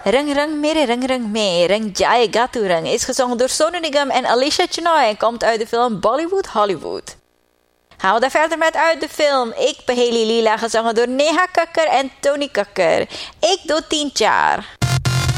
Rang Rang Mere Rang Rang Me, Rang Jayega Tu Rang is gezongen door Sonu Nigam en Alicia Chenoy en komt uit de film Bollywood Hollywood. Gaan we daar verder met uit de film Ik ben Haley Lila, gezongen door Neha Kakkar en Tony Kakkar. Ik doe 10 jaar.